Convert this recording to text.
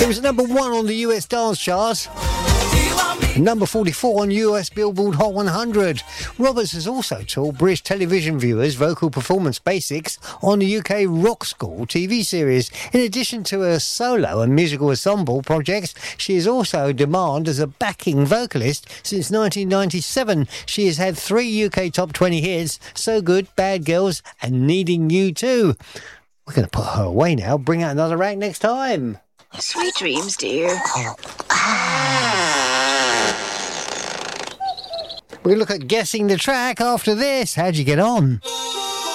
It was number 1 on the US dance charts. Number 44 on US Billboard Hot 100. Roberts has also taught British television viewers vocal performance basics on the UK Rock School TV series. In addition to her solo and musical ensemble projects, she is also in demand as a backing vocalist since 1997. She has had 3 UK top 20 hits, So Good, Bad Girls and Needing You Too. We're going to put her away now. Bring out another act next time. Sweet dreams, dear. We'll look at guessing the track after this. How'd you get on?